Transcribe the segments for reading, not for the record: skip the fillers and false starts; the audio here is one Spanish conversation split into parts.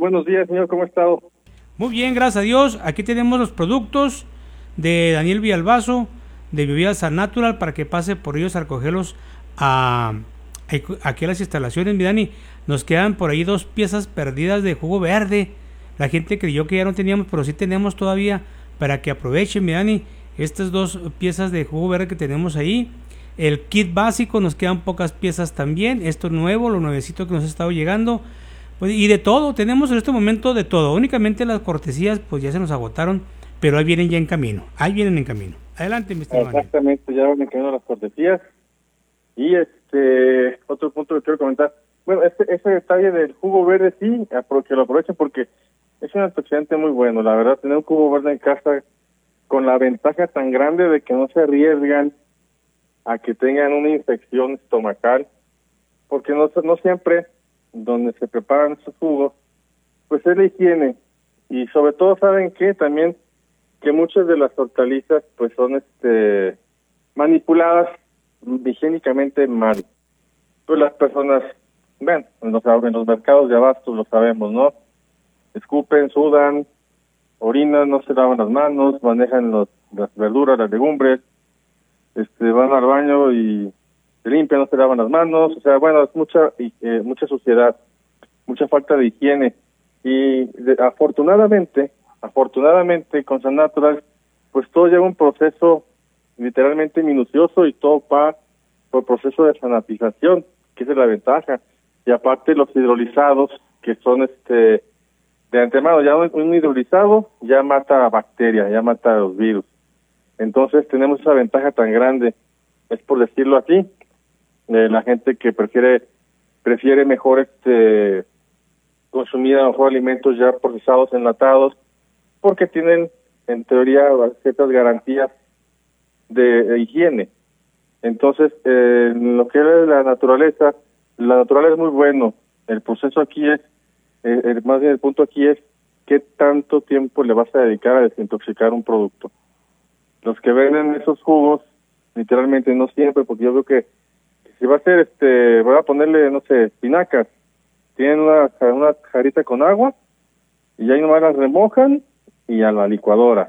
Buenos días, señor, ¿cómo ha estado? Muy bien, gracias a Dios. Aquí tenemos los productos de Daniel Villalbazo, de Bebidas San Natural, para que pase por ellos a recogerlos aquí a las instalaciones. Mi Dani, nos quedan por ahí 2 piezas perdidas de jugo verde. La gente creyó que ya no teníamos, pero sí tenemos todavía, para que aprovechen, mi Dani, estas 2 piezas de jugo verde que tenemos ahí. El kit básico, nos quedan pocas piezas también. Esto nuevo, lo nuevecito que nos ha estado llegando. Pues, y de todo, tenemos en este momento de todo. Únicamente las cortesías pues ya se nos agotaron, pero ahí vienen ya en camino. Ahí vienen en camino. Adelante, Mr. Daniel. Exactamente, ya van en camino las cortesías. Y otro punto que quiero comentar. Bueno, ese detalle del jugo verde sí, que lo aprovechen porque es un antioxidante muy bueno. La verdad, tener un jugo verde en casa con la ventaja tan grande de que no se arriesgan a que tengan una infección estomacal, porque no siempre donde se preparan estos jugos, pues es la higiene. Y sobre todo, ¿saben qué? También que muchas de las hortalizas pues son manipuladas higiénicamente mal. Pues las personas, ven, en los mercados de abastos lo sabemos, ¿no? Escupen, sudan, orinan, no se lavan las manos, manejan las verduras, las legumbres, van al baño y se limpian, no se lavan las manos, o sea, bueno, es mucha suciedad, mucha falta de higiene. Y afortunadamente con San Natural, pues todo lleva un proceso literalmente minucioso y todo va por proceso de sanitización, que esa es la ventaja. Y aparte los hidrolizados, que son de antemano, ya un hidrolizado ya mata bacterias, ya mata los virus. Entonces tenemos esa ventaja tan grande, es por decirlo así. La gente que prefiere mejor consumir a lo mejor alimentos ya procesados, enlatados, porque tienen en teoría ciertas garantías de higiene. Entonces, lo que es la naturaleza es muy bueno. El proceso aquí es, más bien el punto aquí es qué tanto tiempo le vas a dedicar a desintoxicar un producto. Los que venden esos jugos, literalmente no siempre, porque yo veo que si va a ser, voy a ponerle, no sé, espinacas, tienen una jarita con agua y ahí nomás las remojan y a la licuadora.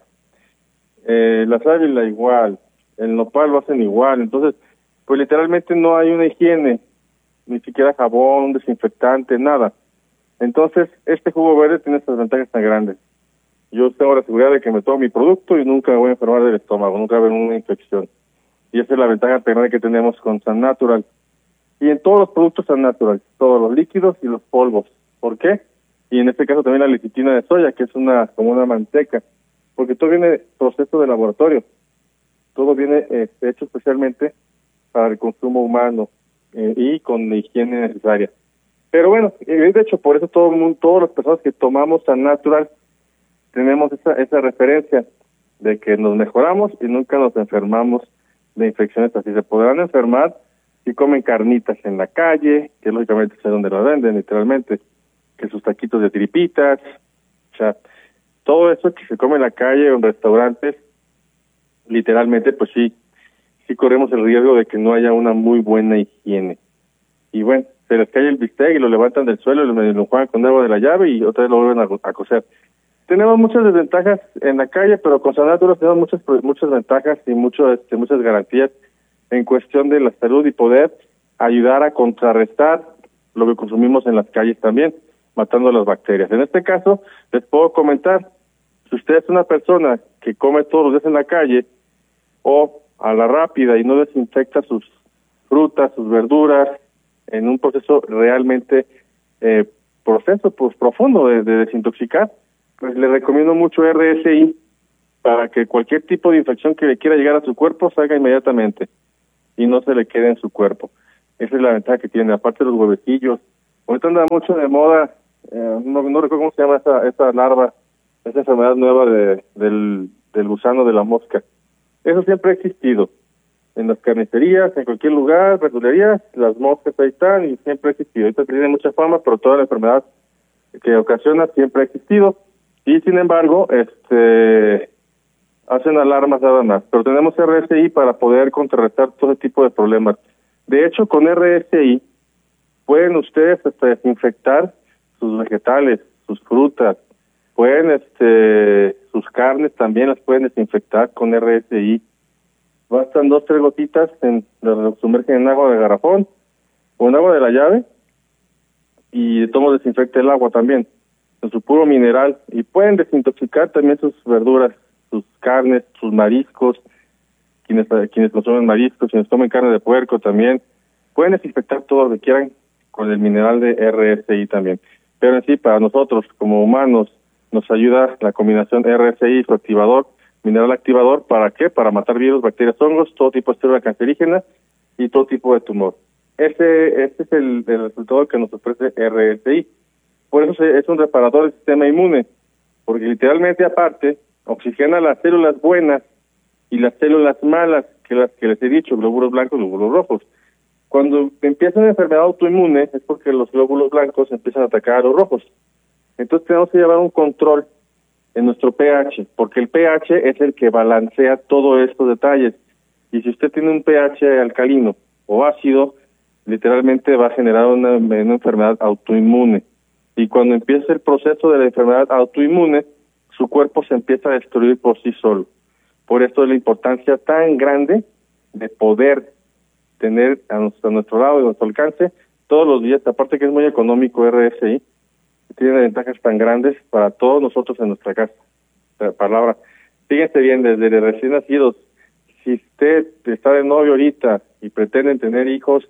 La sábila igual, el nopal lo hacen igual. Entonces, pues literalmente no hay una higiene, ni siquiera jabón, un desinfectante, nada. Entonces, este jugo verde tiene estas ventajas tan grandes. Yo tengo la seguridad de que me tomo mi producto y nunca me voy a enfermar del estómago, nunca va a haber una infección. Y esa es la ventaja tan grande que tenemos con San Natural. Y en todos los productos San Natural, todos los líquidos y los polvos. ¿Por qué? Y en este caso también la lecitina de soya, que es como una manteca, porque todo viene proceso de laboratorio. Todo viene hecho especialmente para el consumo humano y con la higiene necesaria. Pero bueno, de hecho, por eso todas las personas que tomamos San Natural tenemos esa referencia de que nos mejoramos y nunca nos enfermamos de infecciones así. Se podrán enfermar si comen carnitas en la calle, que lógicamente es donde lo venden, literalmente, que sus taquitos de tripitas, o sea, todo eso que se come en la calle o en restaurantes, literalmente, pues sí corremos el riesgo de que no haya una muy buena higiene. Y bueno, se les cae el bistec y lo levantan del suelo y lo juegan con agua de la llave y otra vez lo vuelven a cocer. Tenemos muchas desventajas en la calle, pero con San Natural tenemos muchas ventajas y muchas garantías en cuestión de la salud y poder ayudar a contrarrestar lo que consumimos en las calles también, matando las bacterias. En este caso, les puedo comentar, si usted es una persona que come todos los días en la calle o a la rápida y no desinfecta sus frutas, sus verduras, en un proceso realmente profundo de desintoxicar, pues le recomiendo mucho RSI para que cualquier tipo de infección que le quiera llegar a su cuerpo salga inmediatamente y no se le quede en su cuerpo. Esa es la ventaja que tiene, aparte de los huevecillos. Ahorita anda mucho de moda, no recuerdo cómo se llama esa larva, esa enfermedad nueva del gusano de la mosca. Eso siempre ha existido. En las carnicerías, en cualquier lugar, verdulerías, las moscas ahí están y siempre ha existido. Ahorita tiene mucha fama, pero toda la enfermedad que ocasiona siempre ha existido. Y sin embargo, hacen alarmas nada más. Pero tenemos RSI para poder contrarrestar todo ese tipo de problemas. De hecho, con RSI pueden ustedes hasta desinfectar sus vegetales, sus frutas, pueden, sus carnes también las pueden desinfectar con RSI. Bastan 2-3 gotitas, las sumergen en agua de garrafón o en agua de la llave y de todo desinfecta el agua también, en su puro mineral, y pueden desintoxicar también sus verduras, sus carnes, sus mariscos, quienes consumen mariscos, quienes comen carne de puerco también, pueden desinfectar todo lo que quieran con el mineral de RSI también. Pero en sí, para nosotros como humanos, nos ayuda la combinación RSI y su activador, mineral activador, ¿para qué? Para matar virus, bacterias, hongos, todo tipo de célula cancerígena y todo tipo de tumor. Este es el resultado que nos ofrece RSI. Por eso es un reparador del sistema inmune, porque literalmente aparte oxigena las células buenas y las células malas, que las que les he dicho, glóbulos blancos, glóbulos rojos. Cuando empieza una enfermedad autoinmune es porque los glóbulos blancos empiezan a atacar a los rojos. Entonces tenemos que llevar un control en nuestro pH, porque el pH es el que balancea todos estos detalles. Y si usted tiene un pH alcalino o ácido, literalmente va a generar una enfermedad autoinmune. Y cuando empieza el proceso de la enfermedad autoinmune, su cuerpo se empieza a destruir por sí solo. Por esto es la importancia tan grande de poder tener a nuestro lado, a nuestro alcance, todos los días, aparte que es muy económico RSI, tiene ventajas tan grandes para todos nosotros en nuestra casa. Palabra, fíjense bien, desde recién nacidos, si usted está de novio ahorita y pretenden tener hijos,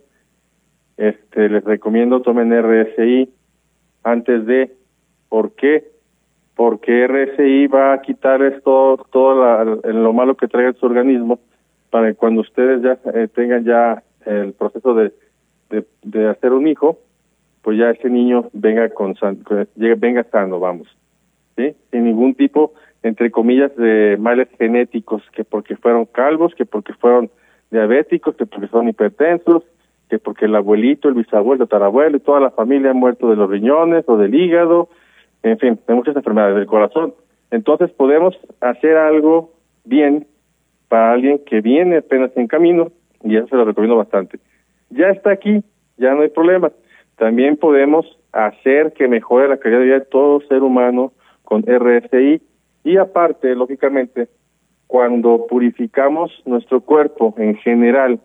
les recomiendo tomen RSI antes de. ¿Por qué? Porque RSI va a quitar todo lo malo que traiga su organismo, para que cuando ustedes ya tengan ya el proceso de hacer un hijo, pues ya ese niño venga venga sano, vamos, ¿sí? Sin ningún tipo, entre comillas, de males genéticos, que porque fueron calvos, que porque fueron diabéticos, que porque son hipertensos, que porque el abuelito, el bisabuelo, el tatarabuelo y toda la familia ha muerto de los riñones o del hígado, en fin, de muchas enfermedades del corazón. Entonces podemos hacer algo bien para alguien que viene apenas en camino, y eso se lo recomiendo bastante. Ya está aquí, ya no hay problema. También podemos hacer que mejore la calidad de vida de todo ser humano con RSI, y aparte, lógicamente, cuando purificamos nuestro cuerpo en general,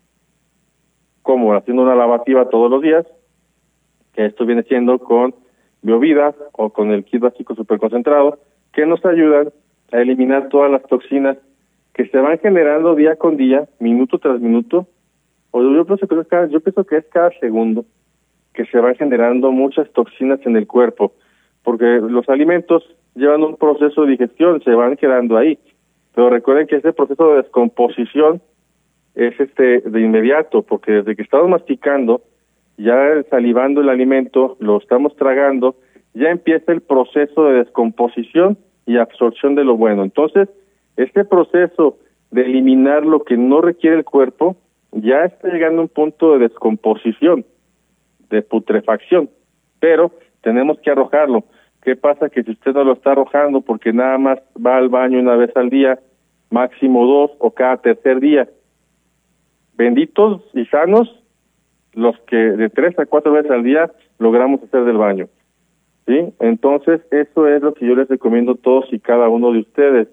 como haciendo una lavativa todos los días, que esto viene siendo con BioVida o con el kit básico superconcentrado, que nos ayudan a eliminar todas las toxinas que se van generando día con día, minuto tras minuto, o yo pienso que es cada segundo, que se van generando muchas toxinas en el cuerpo, porque los alimentos llevan un proceso de digestión, se van quedando ahí, pero recuerden que ese proceso de descomposición es de inmediato, porque desde que estamos masticando, ya salivando el alimento, lo estamos tragando, ya empieza el proceso de descomposición y absorción de lo bueno. Entonces, este proceso de eliminar lo que no requiere el cuerpo ya está llegando a un punto de descomposición, de putrefacción, pero tenemos que arrojarlo. ¿Qué pasa? Que si usted no lo está arrojando porque nada más va al baño una vez al día, máximo 2 o cada tercer día, benditos y sanos los que de 3 a 4 veces al día logramos hacer del baño, ¿sí? Entonces, eso es lo que yo les recomiendo a todos y cada uno de ustedes,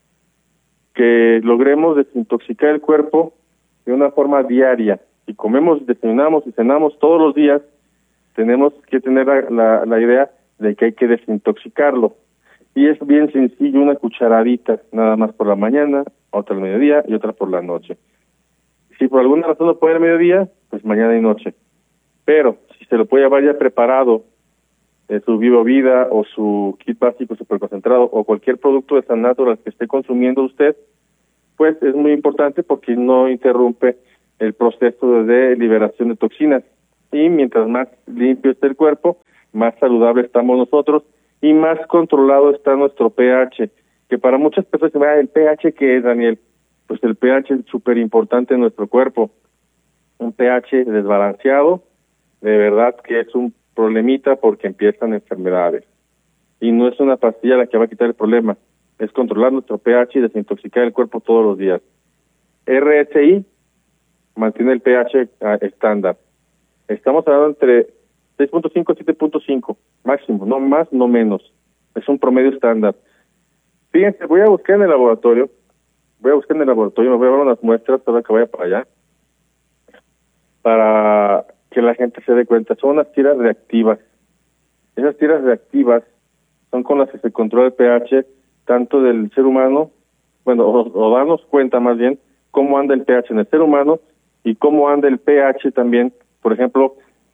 que logremos desintoxicar el cuerpo de una forma diaria. Si comemos, desayunamos y cenamos todos los días, tenemos que tener la idea de que hay que desintoxicarlo. Y es bien sencillo, una cucharadita, nada más por la mañana, otra al mediodía y otra por la noche. Si por alguna razón no puede al mediodía, pues mañana y noche. Pero si se lo puede llevar ya preparado, su BioVida o su kit básico superconcentrado o cualquier producto de San Natural que esté consumiendo usted, pues es muy importante porque no interrumpe el proceso de liberación de toxinas. Y mientras más limpio esté el cuerpo, más saludable estamos nosotros y más controlado está nuestro pH, que para muchas personas se ve el pH que es, Daniel. Pues el pH es súper importante en nuestro cuerpo. Un pH desbalanceado, de verdad que es un problemita porque empiezan enfermedades. Y no es una pastilla la que va a quitar el problema, es controlar nuestro pH y desintoxicar el cuerpo todos los días. RSI mantiene el pH estándar. Estamos hablando entre 6.5 y 7.5. máximo, no más, no menos. Es un promedio estándar. Fíjense, voy a buscar en el laboratorio, me voy a llevar unas muestras para que vaya para allá, para que la gente se dé cuenta. Son unas tiras reactivas. Esas tiras reactivas son con las que se controla el pH tanto del ser humano, bueno, o darnos cuenta más bien cómo anda el pH en el ser humano y cómo anda el pH también, por ejemplo,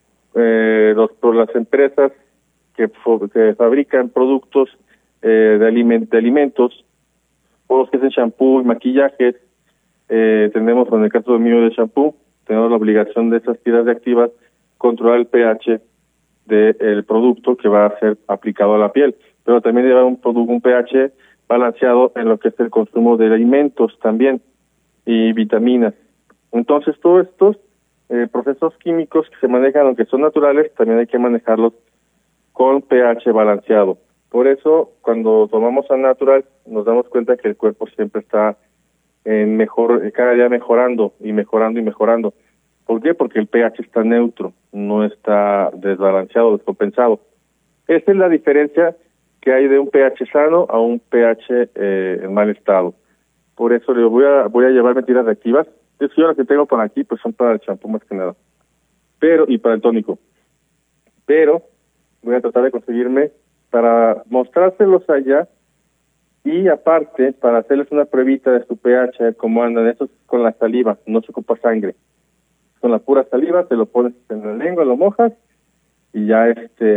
las empresas que fabrican productos de alimentos, o los que hacen shampoo y maquillajes. Tenemos, en el caso mío de shampoo, tenemos la obligación de esas tiras reactivas controlar el pH del producto que va a ser aplicado a la piel, pero también llevar un pH balanceado en lo que es el consumo de alimentos también y vitaminas. Entonces, todos estos procesos químicos que se manejan, aunque son naturales, también hay que manejarlos con pH balanceado. Por eso, cuando tomamos a natural, nos damos cuenta que el cuerpo siempre está cada día mejorando y mejorando y mejorando. ¿Por qué? Porque el pH está neutro, no está desbalanceado, descompensado. Esa es la diferencia que hay de un pH sano a un pH en mal estado. Por eso le voy a llevar mentiras reactivas. Yo las que tengo por aquí pues son para el champú más que nada, y para el tónico. Pero voy a tratar de conseguirme para mostrárselos allá y aparte para hacerles una pruebita de su pH, cómo andan. Eso es con la saliva, no se ocupa sangre. Con la pura saliva te lo pones en la lengua, lo mojas y ya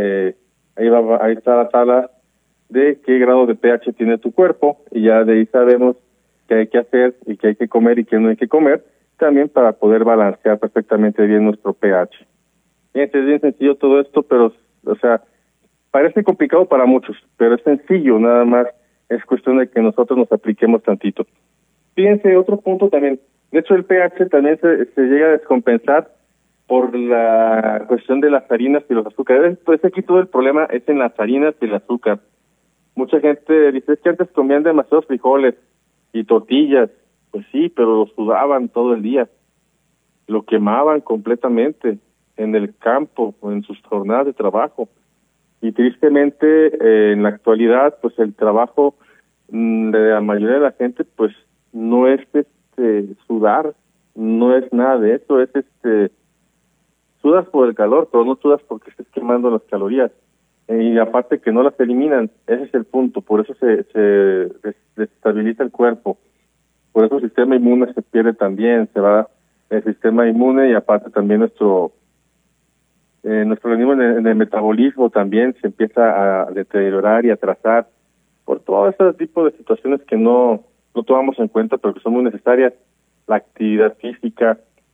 ahí está la tabla de qué grado de pH tiene tu cuerpo y ya de ahí sabemos qué hay que hacer y qué hay que comer y qué no hay que comer, también para poder balancear perfectamente bien nuestro pH. Es bien sencillo todo esto, pero, parece complicado para muchos, pero es sencillo, nada más es cuestión de que nosotros nos apliquemos tantito. Fíjense, otro punto también, de hecho el pH también se llega a descompensar por la cuestión de las harinas y los azúcares. Pues aquí todo el problema es en las harinas y el azúcar. Mucha gente dice, es que antes comían demasiados frijoles y tortillas. Pues sí, pero lo sudaban todo el día. Lo quemaban completamente en el campo o en sus jornadas de trabajo. Y tristemente, en la actualidad, pues el trabajo de la mayoría de la gente, pues no es sudar, no es nada de eso, es sudas por el calor, pero no sudas porque estés quemando las calorías. Y aparte que no las eliminan, ese es el punto, por eso se desestabiliza el cuerpo. Por eso el sistema inmune se pierde también, se va el sistema inmune y aparte también nuestro organismo en el metabolismo también se empieza a deteriorar y a atrasar por todo ese tipo de situaciones que no tomamos en cuenta, pero que son muy necesarias. La actividad física,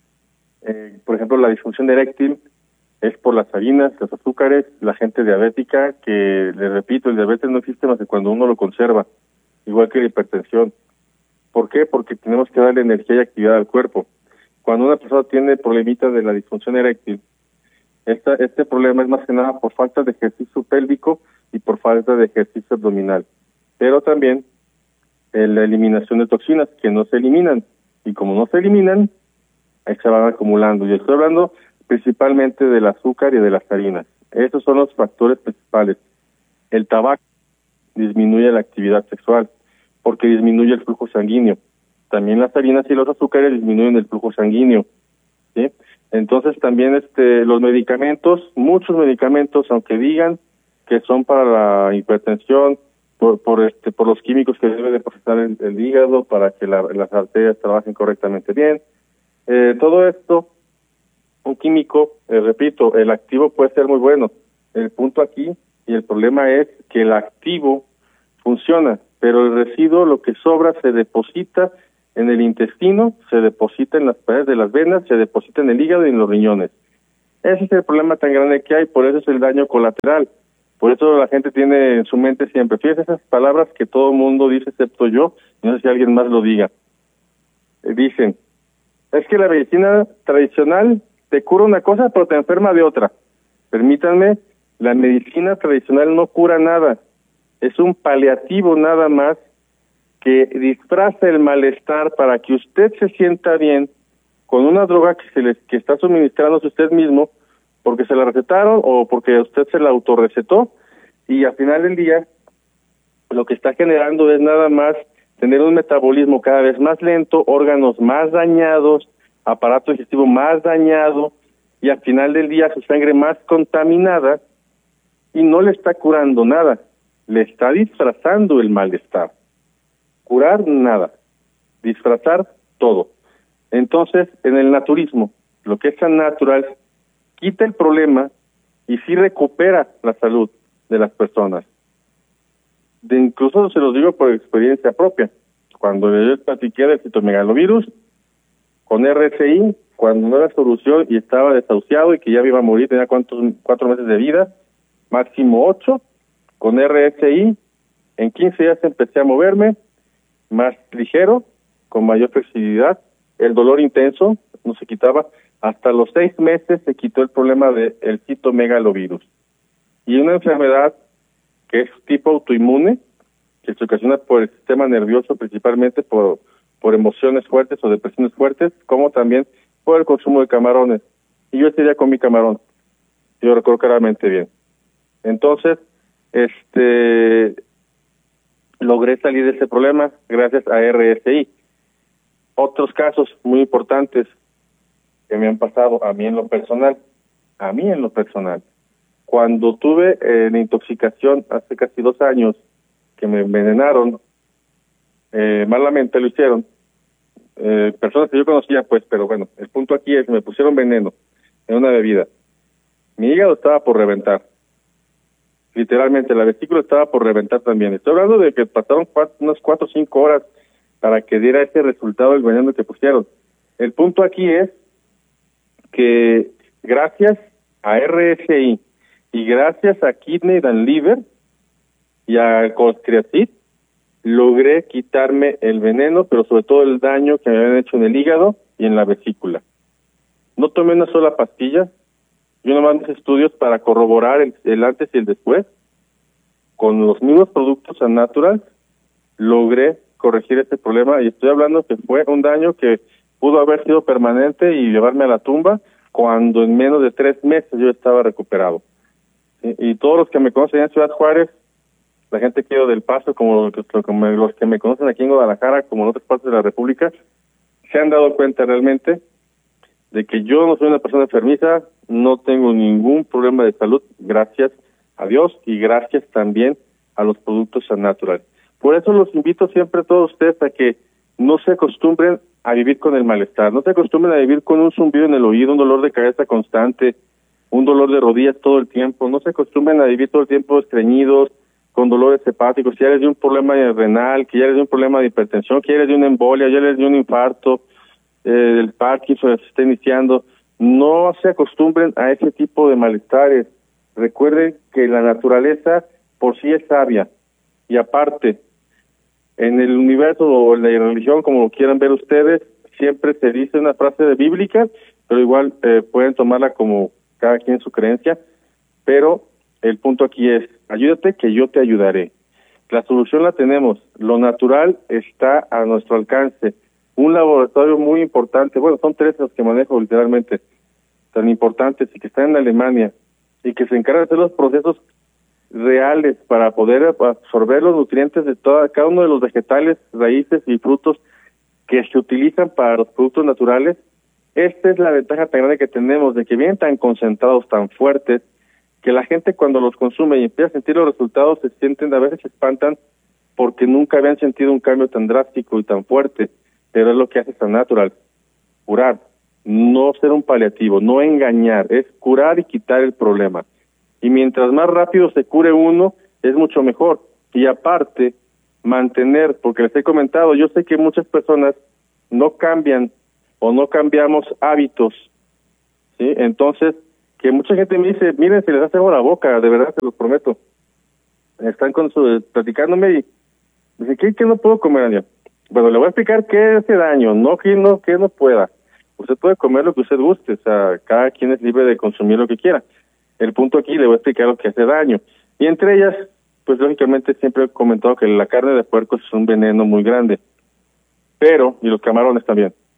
por ejemplo, la disfunción eréctil es por las harinas, los azúcares, la gente diabética, que le repito, el diabetes no existe más que cuando uno lo conserva, igual que la hipertensión. ¿Por qué? Porque tenemos que darle energía y actividad al cuerpo. Cuando una persona tiene problemitas de la disfunción eréctil, este problema es más que nada por falta de ejercicio pélvico y por falta de ejercicio abdominal. Pero también la eliminación de toxinas que no se eliminan. Y como no se eliminan, ahí se van acumulando. Y estoy hablando principalmente del azúcar y de las harinas. Esos son los factores principales. El tabaco disminuye la actividad sexual porque disminuye el flujo sanguíneo. También las harinas y los azúcares disminuyen el flujo sanguíneo, ¿sí? Entonces también los medicamentos, muchos medicamentos, aunque digan que son para la hipertensión, por los químicos que debe de procesar el hígado para que las arterias trabajen correctamente bien, todo esto, un químico, repito, el activo puede ser muy bueno. El punto aquí y el problema es que el activo funciona, pero el residuo, lo que sobra, se deposita en el intestino, se deposita en las paredes de las venas, se deposita en el hígado y en los riñones. Ese es el problema tan grande que hay, por eso es el daño colateral. Por eso la gente tiene en su mente siempre, fíjese esas palabras que todo el mundo dice excepto yo, no sé si alguien más lo diga. Dicen, es que la medicina tradicional te cura una cosa pero te enferma de otra. Permítanme, la medicina tradicional no cura nada, es un paliativo nada más que disfraza el malestar para que usted se sienta bien con una droga que está suministrándose usted mismo porque se la recetaron o porque usted se la autorrecetó, y al final del día lo que está generando es nada más tener un metabolismo cada vez más lento, órganos más dañados, aparato digestivo más dañado, y al final del día su sangre más contaminada, y no le está curando nada, le está disfrazando el malestar. Curar nada, disfrazar todo. Entonces, en el naturismo, lo que es tan natural, quita el problema y sí recupera la salud de las personas. Incluso se los digo por experiencia propia. Cuando yo platiqué del citomegalovirus, con RSI, cuando no era solución y estaba desahuciado y que ya me iba a morir, tenía 4 meses de vida, máximo 8, con RSI, en 15 días empecé a moverme, más ligero, con mayor flexibilidad, el dolor intenso no se quitaba, hasta los 6 meses se quitó el problema del citomegalovirus. Y una enfermedad que es tipo autoinmune, que se ocasiona por el sistema nervioso, principalmente por emociones fuertes o depresiones fuertes, como también por el consumo de camarones. Y yo ese día comí camarón, yo recuerdo claramente bien. Entonces, logré salir de ese problema gracias a RSI. Otros casos muy importantes que me han pasado a mí en lo personal, cuando tuve la intoxicación hace casi 2 años, que me envenenaron, malamente lo hicieron, personas que yo conocía, pues, pero bueno, el punto aquí es que me pusieron veneno en una bebida. Mi hígado estaba por reventar, literalmente, la vesícula estaba por reventar también. Estoy hablando de que pasaron unas 4 o 5 horas para que diera ese resultado del veneno que pusieron. El punto aquí es que gracias a RSI y gracias a Kidney and Liver y a Coscriacid, logré quitarme el veneno, pero sobre todo el daño que me habían hecho en el hígado y en la vesícula. No tomé una sola pastilla, yo nomás hice estudios para corroborar el antes y el después. Con los mismos productos Natural logré corregir este problema, y estoy hablando que fue un daño que pudo haber sido permanente y llevarme a la tumba, cuando en menos de 3 meses yo estaba recuperado. Y todos los que me conocen en Ciudad Juárez, la gente que yo del Paso, como los que me conocen aquí en Guadalajara, como en otras partes de la República, se han dado cuenta realmente de que yo no soy una persona enfermiza, no tengo ningún problema de salud, gracias a Dios y gracias también a los productos Natural. Por eso los invito siempre a todos ustedes a que no se acostumbren a vivir con el malestar, no se acostumbren a vivir con un zumbido en el oído, un dolor de cabeza constante, un dolor de rodillas todo el tiempo, no se acostumbren a vivir todo el tiempo estreñidos, con dolores hepáticos, que ya les dio un problema renal, que ya les dio un problema de hipertensión, que ya les dio una embolia, ya les dio un infarto, el Parkinson se está iniciando. No se acostumbren a ese tipo de malestares. Recuerden que la naturaleza por sí es sabia, y aparte, en el universo o en la religión, como lo quieran ver ustedes, siempre se dice una frase bíblica, pero igual pueden tomarla como cada quien su creencia, pero el punto aquí es, ayúdate que yo te ayudaré. La solución la tenemos, lo natural está a nuestro alcance. Un laboratorio muy importante, bueno, son 3 los que manejo literalmente, tan importantes, y que están en Alemania, y que se encargan de hacer los procesos reales para poder absorber los nutrientes de cada uno de los vegetales, raíces y frutos que se utilizan para los productos naturales. Esta es la ventaja tan grande que tenemos, de que vienen tan concentrados, tan fuertes, que la gente cuando los consume y empieza a sentir los resultados, se sienten, a veces se espantan, porque nunca habían sentido un cambio tan drástico y tan fuerte. Pero es lo que hace Natural, curar, no ser un paliativo, no engañar, es curar y quitar el problema. Y mientras más rápido se cure uno, es mucho mejor. Y aparte, mantener, porque les he comentado, yo sé que muchas personas no cambian o no cambiamos hábitos, ¿sí? Entonces, que mucha gente me dice, miren, se les hace agua la boca, de verdad, se los prometo. Están platicándome y dicen, ¿qué no puedo comer, Daniel? Bueno, le voy a explicar qué hace daño, no que no pueda. Usted puede comer lo que usted guste, o sea, cada quien es libre de consumir lo que quiera. El punto aquí, le voy a explicar lo que hace daño. Y entre ellas, pues lógicamente siempre he comentado que la carne de puerco es un veneno muy grande. Pero, y los camarones también.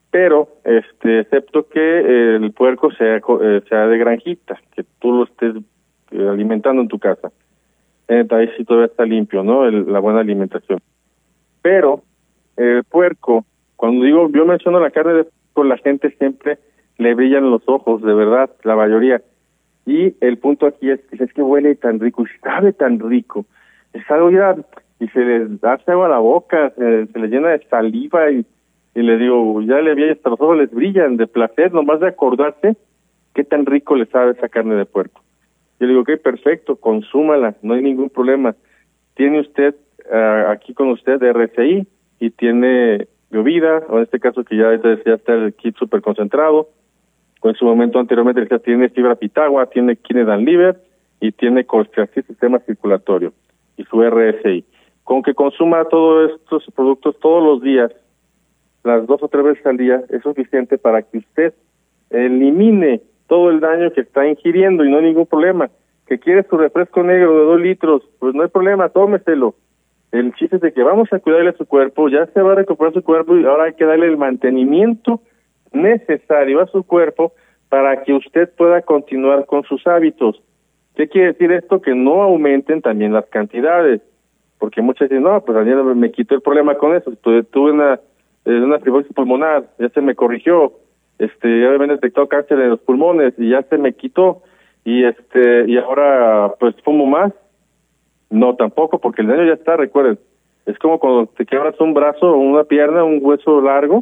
pero excepto que el puerco sea de granjita, que tú lo estés alimentando en tu casa. Ahí sí todavía está limpio, ¿no? La buena alimentación. Pero el puerco, cuando yo menciono la carne de puerco, la gente siempre le brillan los ojos, de verdad, la mayoría. Y el punto aquí es que huele tan rico, y sabe tan rico. Es algo ya, y se les hace agua a la boca, se les llena de saliva, y le digo, ya le vi, hasta los ojos les brillan de placer, nomás de acordarse qué tan rico le sabe esa carne de puerco. Yo le digo, ok, perfecto, consúmala, no hay ningún problema. Tiene usted aquí con usted RCI y tiene Biovida, o en este caso que ya está el kit super concentrado. En su momento anteriormente decía, tiene fibra pitagua, tiene Kinedan Liver y tiene Colchicine sistema circulatorio y su RSI. Con que consuma todos estos productos todos los días, las 2 o 3 veces al día, es suficiente para que usted elimine todo el daño que está ingiriendo y no hay ningún problema. Que quiere su refresco negro de 2 litros, pues no hay problema, tómeselo. El chiste es de que vamos a cuidarle a su cuerpo, ya se va a recuperar su cuerpo y ahora hay que darle el mantenimiento necesario a su cuerpo para que usted pueda continuar con sus hábitos. ¿Qué quiere decir esto? Que no aumenten también las cantidades, porque muchas dicen, no, pues ayer me quitó el problema con eso, tuve una fibrosis pulmonar, ya se me corrigió, ya me habían detectado cáncer en los pulmones y ya se me quitó, y ahora pues fumo más. No, tampoco, porque el daño ya está, recuerden, es como cuando te quebras un brazo o una pierna, un hueso largo,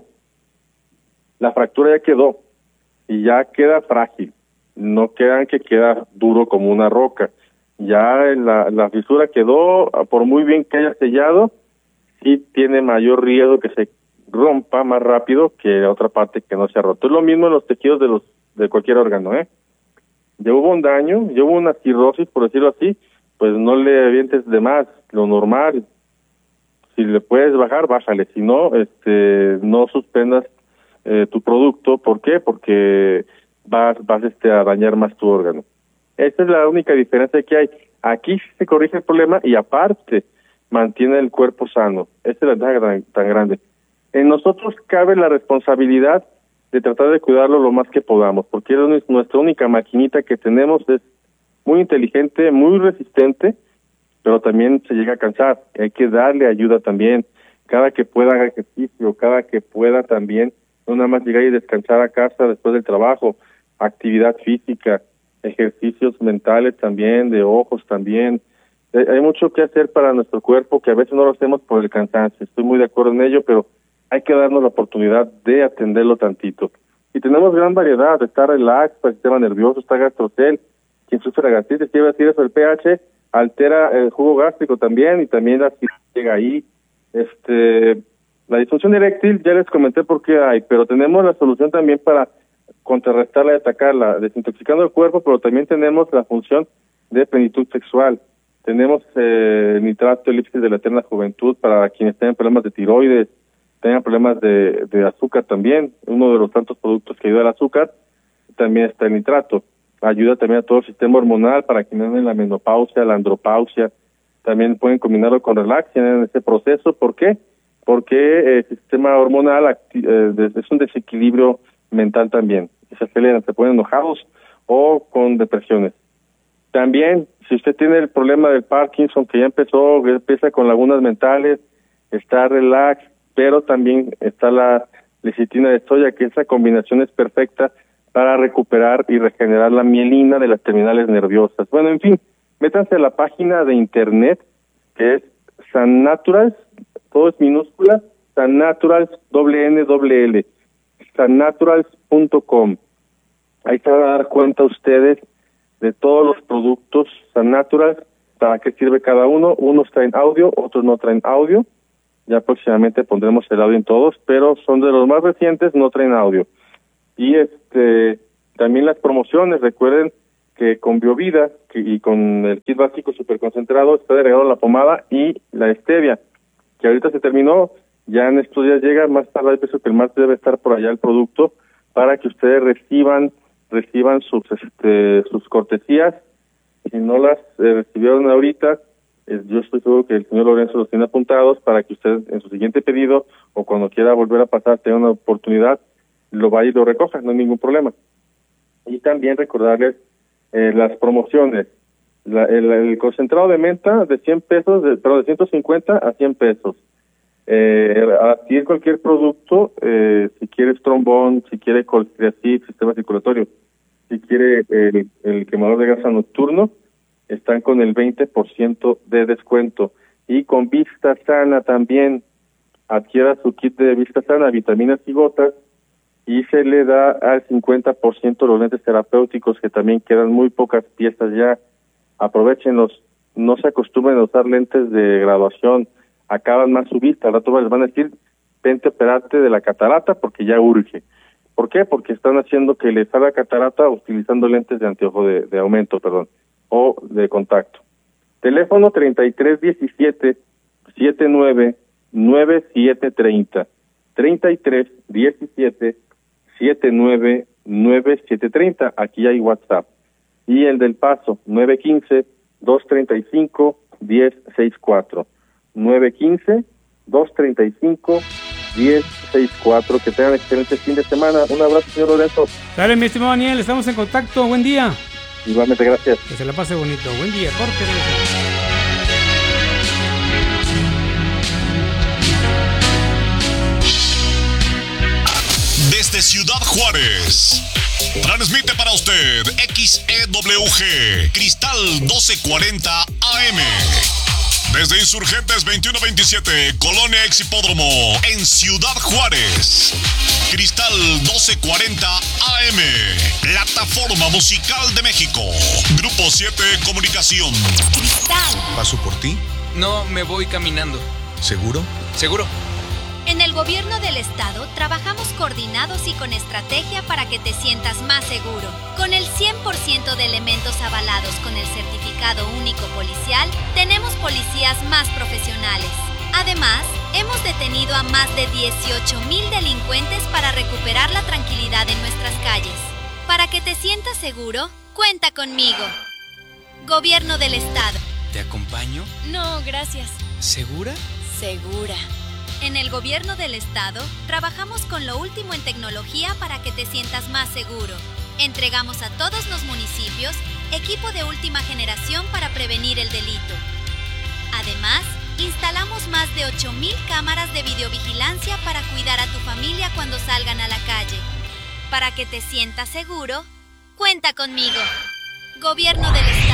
la fractura ya quedó y ya queda frágil, no queda duro como una roca. Ya la fisura quedó, por muy bien que haya sellado, sí tiene mayor riesgo que se rompa más rápido que otra parte que no se ha roto. Es lo mismo en los tejidos de cualquier órgano, Ya hubo un daño, ya hubo una cirrosis, por decirlo así, pues no le avientes de más, lo normal. Si le puedes bajar, bájale, si no, no suspendas tu producto. ¿Por qué? Porque vas a dañar más tu órgano. Esa es la única diferencia que hay. Aquí se corrige el problema y aparte mantiene el cuerpo sano. Esa es la ventaja tan grande. En nosotros cabe la responsabilidad de tratar de cuidarlo lo más que podamos, porque es nuestra única maquinita que tenemos, es muy inteligente, muy resistente, pero también se llega a cansar. Hay que darle ayuda también. Cada que pueda haga ejercicio, cada que pueda también, no nada más llegar y descansar a casa después del trabajo, actividad física, ejercicios mentales también, de ojos también. Hay mucho que hacer para nuestro cuerpo que a veces no lo hacemos por el cansancio. Estoy muy de acuerdo en ello, pero hay que darnos la oportunidad de atenderlo tantito. Y tenemos gran variedad, está Relax para el sistema nervioso, está Gastrocel, quien sufre gastritis, quiere decir eso, el pH altera el jugo gástrico también, y también la acidez llega ahí. La disfunción eréctil, ya les comenté por qué hay, pero tenemos la solución también para contrarrestarla y atacarla, desintoxicando el cuerpo, pero también tenemos la función de plenitud sexual. Tenemos nitrato elipsis de la eterna juventud para quienes tengan problemas de tiroides, tengan problemas de azúcar también, uno de los tantos productos que ayuda al azúcar. También está el nitrato, ayuda también a todo el sistema hormonal para quienes tienen la menopausia, la andropausia. También pueden combinarlo con Relax en ese proceso. ¿Por qué? Porque el sistema hormonal es un desequilibrio mental también. Se aceleran, se ponen enojados o con depresiones. También, si usted tiene el problema del Parkinson, que ya empieza con lagunas mentales, está Relax, pero también está la lecitina de soya, que esa combinación es perfecta para recuperar y regenerar la mielina de las terminales nerviosas. Bueno, en fin, métanse a la página de internet, que es Sannaturals, todo es minúscula, Sannaturals, N-L, sannaturals.com. Ahí se van a dar cuenta ustedes de todos los productos Sannaturals, para qué sirve cada uno. Unos traen audio, otros no traen audio. Ya próximamente pondremos el audio en todos, pero son de los más recientes, no traen audio. Y también las promociones, recuerden que con Biovida y con el kit básico superconcentrado está agregado la pomada y la stevia, que ahorita se terminó, ya en estos días llega, más tarde pienso que el martes debe estar por allá el producto, para que ustedes reciban sus cortesías. Si no las recibieron ahorita, yo estoy seguro que el señor Lorenzo los tiene apuntados para que usted en su siguiente pedido o cuando quiera volver a pasar tenga una oportunidad lo vaya y lo recoja, no hay ningún problema. Y también recordarles las promociones. El concentrado de menta de 100 pesos, de 150 a 100 pesos. Adquirir cualquier producto, si quieres trombón, si quiere colchicid, sistema circulatorio, si quiere el quemador de grasa nocturno, están con el 20% de descuento. Y con Vista Sana también, adquiera su kit de Vista Sana, vitaminas y gotas, y se le da al 50% los lentes terapéuticos, que también quedan muy pocas piezas ya. Aprovechenlos, no se acostumbren a usar lentes de graduación, acaban más su vista. Al rato les van a decir, vente a operarte de la catarata porque ya urge. ¿Por qué? Porque están haciendo que les salga catarata utilizando lentes de anteojo de aumento, o de contacto. Teléfono 3317-799730. 3317-799730. Aquí hay WhatsApp. Y el del Paso, 915-235-1064. 915-235-1064. Que tengan excelente fin de semana. Un abrazo, señor Lorenzo. Dale, mi estimado Daniel, estamos en contacto. Buen día. Igualmente, gracias. Que se la pase bonito. Buen día. Corte. Desde Ciudad Juárez, transmite para usted XEWG Cristal 1240 AM. Desde Insurgentes 2127, Colonia Ex Hipódromo, en Ciudad Juárez. Cristal 1240 AM, Plataforma Musical de México. Grupo 7 Comunicación. Cristal. ¿Paso por ti? No, me voy caminando. ¿Seguro? ¿Seguro? En el gobierno del estado trabajamos coordinados y con estrategia para que te sientas más seguro. Con el 100% de elementos avalados con el certificado único policial, tenemos policías más profesionales. Además, hemos detenido a más de 18,000 delincuentes para recuperar la tranquilidad en nuestras calles. Para que te sientas seguro, cuenta conmigo. Gobierno del estado. ¿Te acompaño? No, gracias. ¿Segura? Segura. En el gobierno del estado, trabajamos con lo último en tecnología para que te sientas más seguro. Entregamos a todos los municipios equipo de última generación para prevenir el delito. Además, instalamos más de 8,000 cámaras de videovigilancia para cuidar a tu familia cuando salgan a la calle. Para que te sientas seguro, cuenta conmigo. Gobierno del estado.